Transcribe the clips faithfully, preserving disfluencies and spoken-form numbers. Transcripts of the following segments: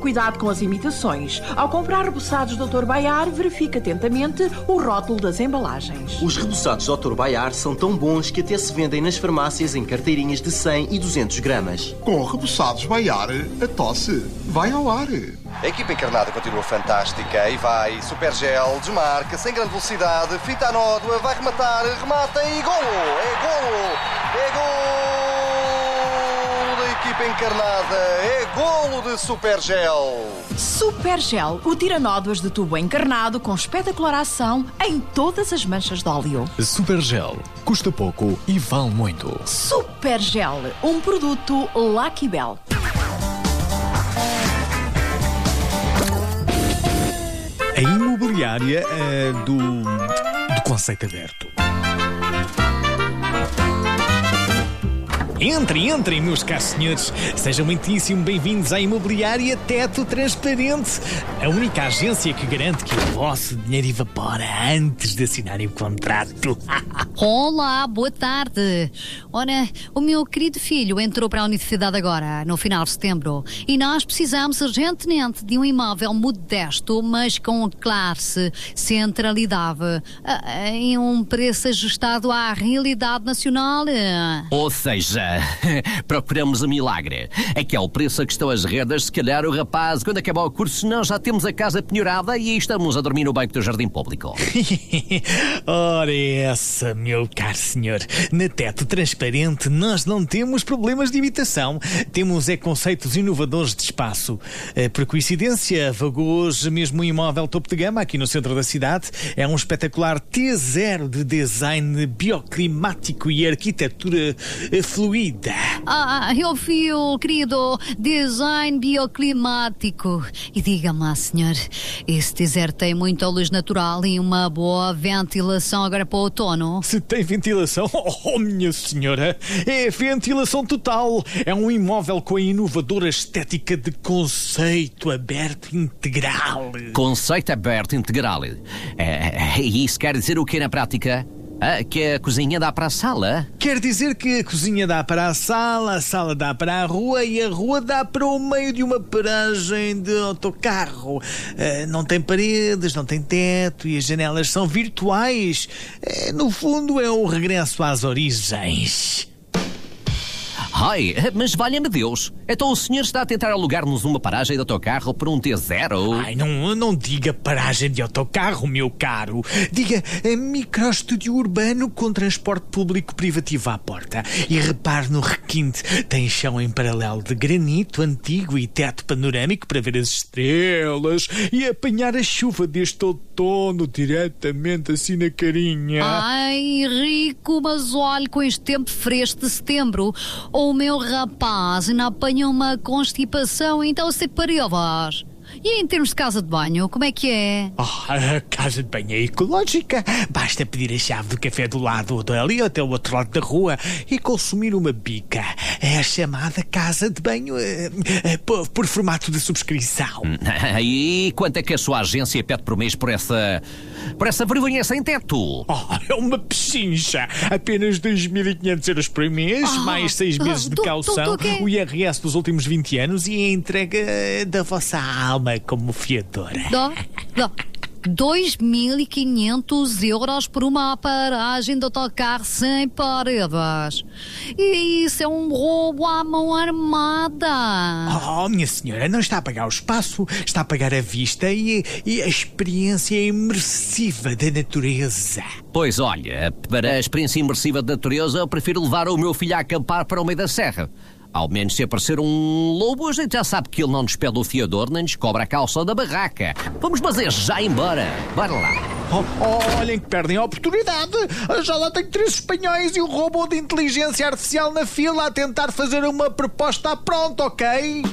Cuidado com as imitações. Ao comprar reboçados doutor Baiar, verifique atentamente o rótulo das embalagens. Os reboçados doutor Baiar são tão bons que até se vendem nas farmácias em carteirinhas de cem e duzentos gramas. Com reboçados Baiar, a tosse vai ao ar. A equipa encarnada continua fantástica e vai. Supergel, desmarca, sem grande velocidade, fita a nódoa, vai rematar, remata e golo! É golo! É golo da equipa encarnada! É golo de Supergel! Supergel, o tiranódoas de tubo encarnado com espetacular ação em todas as manchas de óleo. Supergel, custa pouco e vale muito. Supergel, um produto Lucky Bell. A imobiliária é do, do conceito aberto. Entrem, entrem, meus caros senhores. Sejam muitíssimo bem-vindos à Imobiliária Teto Transparente, a única agência que garante que o vosso dinheiro evapora antes de assinarem o contrato. Olá, boa tarde. Ora, o meu querido filho entrou para a universidade agora, no final de setembro, e nós precisamos urgentemente de um imóvel modesto, mas com classe, centralidade, em um preço ajustado à realidade nacional. Ou seja, procuramos um milagre. Aquele preço a que estão as rendas, se calhar o rapaz, quando acabar o curso, nós já temos a casa penhorada e estamos a dormir no banco do jardim público. Ora essa, meu caro senhor. Na Teto Transparente nós não temos problemas de imitação. Temos é conceitos inovadores de espaço. Por coincidência, vagou hoje mesmo um imóvel topo de gama aqui no centro da cidade. É um espetacular T zero de design bioclimático e arquitetura fluida. Ah, eu vi o querido design bioclimático. E diga-me lá, senhor, esse deserto tem muita luz natural e uma boa ventilação agora para o outono? Se tem ventilação? Oh, minha senhora, é ventilação total. É um imóvel com a inovadora estética de conceito aberto integral. Conceito aberto integral. É, isso quer dizer o que na prática? Ah, que a cozinha dá para a sala? Quer dizer que a cozinha dá para a sala, a sala dá para a rua e a rua dá para o meio de uma paragem de autocarro. Uh, não tem paredes, não tem teto e as janelas são virtuais. Uh, no fundo é o regresso às origens. Ai, mas valha-me Deus. Então o senhor está a tentar alugar-nos uma paragem de autocarro por um T zero? Ai, não, não diga paragem de autocarro, meu caro. Diga microestúdio urbano com transporte público privativo à porta. E repare no requinte. Tem chão em paralelo de granito antigo e teto panorâmico para ver as estrelas e apanhar a chuva deste outono diretamente assim na carinha. Ai, rico, mas olhe, com este tempo fresco de setembro, o meu rapaz ainda apanha uma constipação, então se pariu a voz. E em termos de casa de banho, como é que é? Oh, a casa de banho é ecológica. Basta pedir a chave do café do lado ou dali até o outro lado da rua e consumir uma bica. É a chamada casa de banho uh, uh, por, por formato de subscrição. E quanto é que a sua agência pede por mês por essa... por essa vergonha sem teto? Oh, é uma pechincha. Apenas dois mil e quinhentos euros por mês, oh, mais seis meses de tu, caução, tu, tu, tu, o I R S dos últimos vinte anos e a entrega da vossa alma como fiadora. Dó, dó. dois mil e quinhentos euros por uma paragem de autocarro sem paredes. E isso é um roubo à mão armada. Oh, minha senhora, não está a pagar o espaço, está a pagar a vista e, e a experiência imersiva da natureza. Pois olha, para a experiência imersiva da natureza, eu prefiro levar o meu filho a acampar para o meio da serra. Ao menos se aparecer um lobo, a gente já sabe que ele não nos pede o fiador nem nos cobra a calça da barraca. Vamos, mas é já embora. Bora lá. Oh, oh, olhem que perdem a oportunidade. Já lá tenho três espanhóis e um robô de inteligência artificial na fila a tentar fazer uma proposta pronta, ok?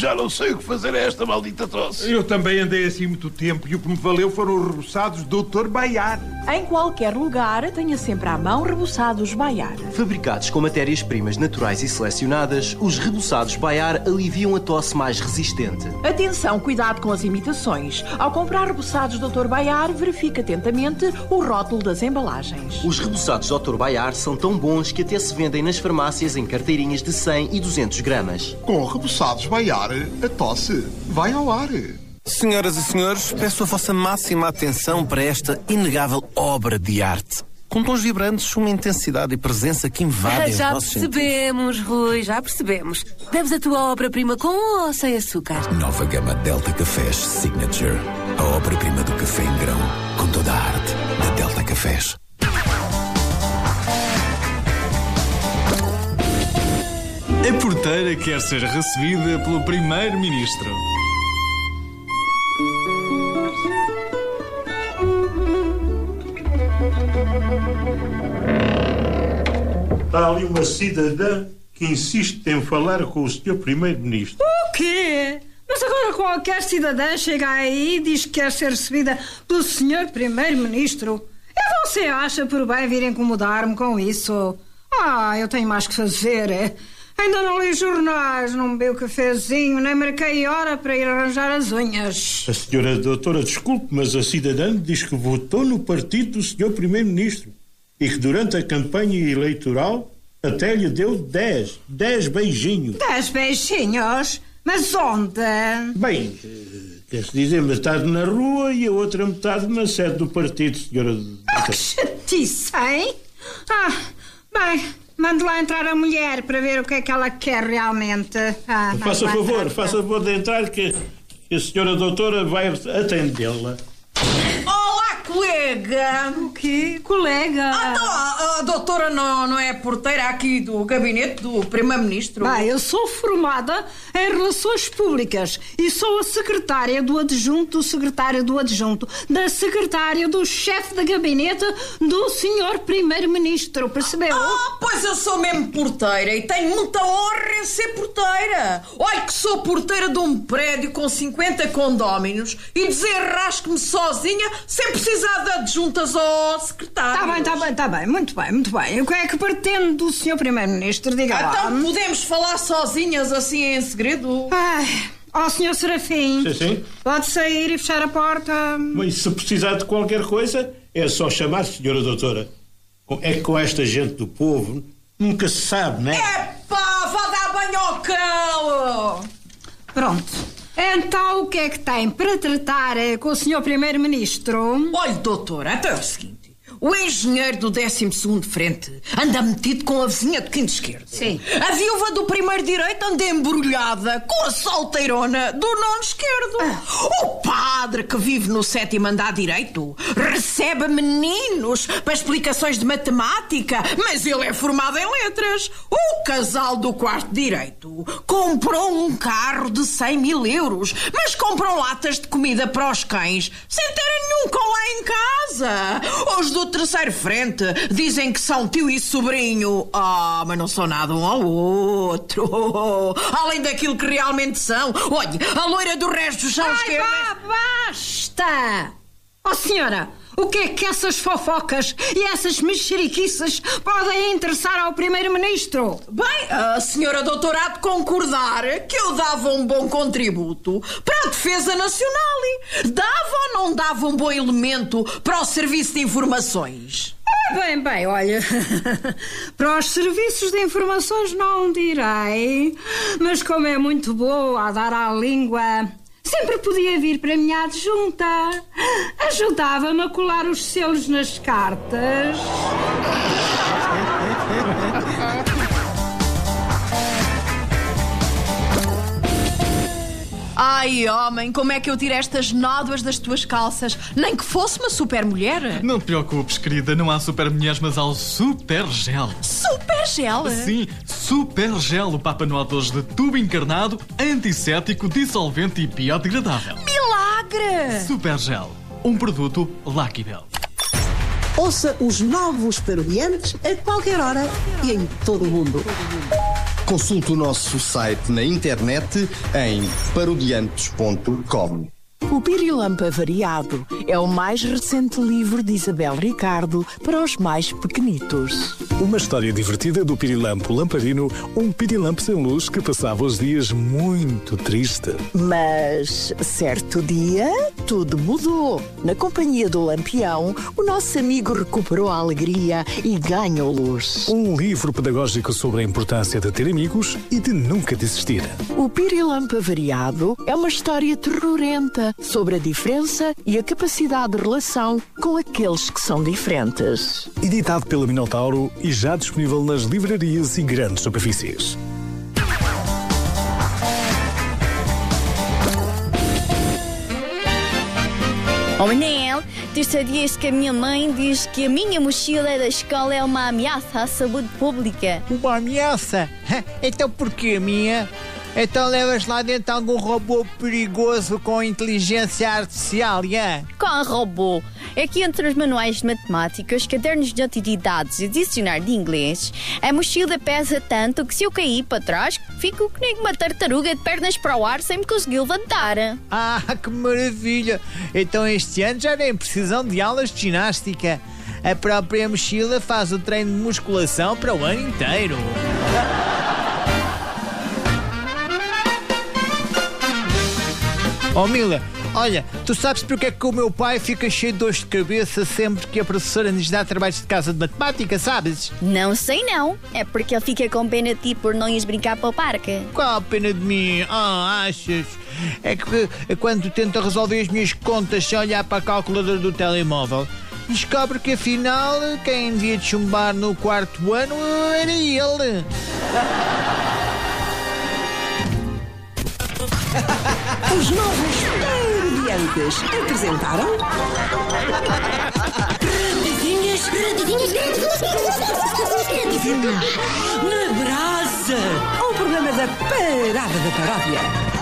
Já não sei o que fazer a esta maldita tosse. Eu também andei assim muito tempo e o que me valeu foram os reboçados doutor Baiar. Em qualquer lugar, tenha sempre à mão reboçados Baiar. Fabricados com matérias-primas naturais e selecionadas, os reboçados Baiar aliviam a tosse mais resistente. Atenção, cuidado com as imitações. Ao comprar reboçados doutor Baiar, verifique atentamente o rótulo das embalagens. Os reboçados doutor Baiar são tão bons que até se vendem nas farmácias em carteirinhas de cem e duzentos gramas. Com reboçados Baiar, a tosse vai ao ar. Senhoras e senhores, peço a vossa máxima atenção para esta inegável obra de arte. Com tons vibrantes, uma intensidade e presença que invadem os Já nossos percebemos, sentidos. Rui, já percebemos. Bebes a tua obra-prima com ou sem açúcar? Nova gama Delta Cafés Signature. A obra-prima do café em grão, com toda a arte da Delta Cafés. A porteira quer ser recebida pelo primeiro-ministro. Há ali uma cidadã que insiste em falar com o senhor primeiro-ministro. O quê? Mas agora qualquer cidadã chega aí e diz que quer ser recebida pelo senhor primeiro-ministro. E você acha por bem vir incomodar-me com isso? Ah, eu tenho mais que fazer. Ainda não li jornais, não bebi o cafezinho, nem marquei hora para ir arranjar as unhas. A senhora doutora, desculpe, mas a cidadã diz que votou no partido do senhor primeiro-ministro e que durante a campanha eleitoral até lhe deu dez, dez beijinhos. Dez beijinhos? Mas onde? Bem, quer-se dizer, metade na rua e a outra metade na sede do partido, senhora doutora. Ah, que chatice, hein? Ah, bem... Mande lá entrar a mulher para ver o que é que ela quer realmente. Ah, faça favor, faça favor de entrar que a senhora doutora vai atendê-la. Olá, colega! O quê? Colega? Ah, então, a, a doutora não, não é porteira aqui do gabinete do primeiro-ministro? Bem, eu sou formada em Relações Públicas e sou a secretária do adjunto do secretário do adjunto da secretária do chefe de gabinete do senhor primeiro-ministro, percebeu? Ah, pois eu sou mesmo porteira e tenho muita honra em ser porteira. Olha que sou porteira de um prédio com cinquenta condóminos e desenrasco-me sozinha sem precisar de adjuntas ou secretários. Está bem, está bem, está bem, muito bem, muito bem. O que é que pretende do senhor primeiro-ministro? Diga lá. Então podemos falar sozinhas assim em segredo? Ai, ó senhor Serafim. Sim, sim. Pode sair e fechar a porta. Mas se precisar de qualquer coisa, é só chamar, senhora doutora. É que com esta gente do povo nunca se sabe, não é? Epá, vá dar banho ao cão! Pronto. Então, o que é que tem para tratar com o senhor primeiro-ministro? Olha, doutora, até é o seguinte. O engenheiro do décimo segundo frente anda metido com a vizinha do quinto esquerdo. Sim. A viúva do primeiro direito anda embrulhada com a solteirona do nono esquerdo. Ah. O padre que vive no sétimo andar direito recebe meninos para explicações de matemática, mas ele é formado em letras. O casal do quarto direito comprou um carro de cem mil euros, mas compram latas de comida para os cães sem terem nenhum cão lá em casa. Os do terceiro frente dizem que são tio e sobrinho. Ah, mas não são nada um ao outro. Além daquilo que realmente são. Olha, a loira do resto do chão Ai, esquerdo... Ai, basta! Oh, senhora, o que é que essas fofocas e essas mexeriquices podem interessar ao primeiro-ministro? Bem, a senhora doutora há de concordar que eu dava um bom contributo para a defesa nacional. Dava ou não dava um bom elemento para o serviço de informações? Ah, bem, bem, olha, para os serviços de informações não direi, mas como é muito boa a dar à língua... Sempre podia vir para a minha adjunta. Ajudava-me a colar os selos nas cartas. Ai, homem, como é que eu tiro estas nódoas das tuas calças? Nem que fosse uma super mulher. Não te preocupes, querida, não há super mulheres, mas há o Super Gel. Super Gel? Sim, Super Gel, o Papa Noel de hoje de tubo encarnado, antisséptico, dissolvente e biodegradável. Milagre! Super Gel, um produto Lucky Bell. Ouça os novos parodiantes a qualquer hora e em todo o mundo. Consulte o nosso site na internet em parodiantes ponto com. O Pirilampo Avariado é o mais recente livro de Isabel Ricardo para os mais pequenitos. Uma história divertida do Pirilampo Lamparino, um pirilampo sem luz que passava os dias muito triste. Mas, certo dia, tudo mudou. Na companhia do Lampião, o nosso amigo recuperou a alegria e ganhou luz. Um livro pedagógico sobre a importância de ter amigos e de nunca desistir. O Pirilampo Avariado é uma história terrorenta sobre a diferença e a capacidade de relação com aqueles que são diferentes. Editado pela Minotauro e já disponível nas livrarias e grandes superfícies. Oh, Manel, tu sabias que a minha mãe diz que a minha mochila da escola é uma ameaça à saúde pública? Uma ameaça? Então porquê, minha? Então levas lá dentro algum robô perigoso com inteligência artificial, yeah? Qual robô? É que entre os manuais de matemática, os cadernos de atividades e dicionário de inglês, a mochila pesa tanto que se eu cair para trás, fico que nem uma tartaruga de pernas para o ar sem me conseguir levantar. Ah, que maravilha! Então este ano já nem precisam de aulas de ginástica. A própria mochila faz o treino de musculação para o ano inteiro. Oh, Mila, olha, tu sabes porque é que o meu pai fica cheio de dores de cabeça sempre que a professora nos dá trabalhos de casa de matemática, sabes? Não sei não. É porque ele fica com pena de ti por não ires brincar para o parque. Qual pena de mim? Ah, achas? É que quando tenta resolver as minhas contas sem olhar para a calculadora do telemóvel, descobre que afinal quem devia de chumbar no quarto ano era ele. Os novos parodiantes apresentaram... Radinhas, radinhas, radinhas, na brasa! O programa da Parada da Paródia.